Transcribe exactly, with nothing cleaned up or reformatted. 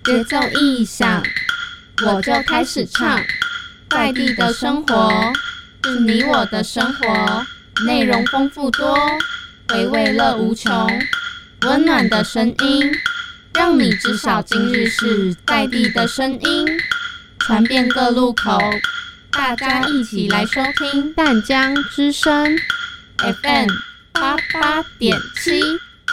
节奏一响，我就开始唱。在地的生活是你我的生活，内容丰富多，回味乐无穷。温暖的声音，让你知晓今日事，在地的声音传遍各路口。大家一起来收听淡江之声 F M 八八点七。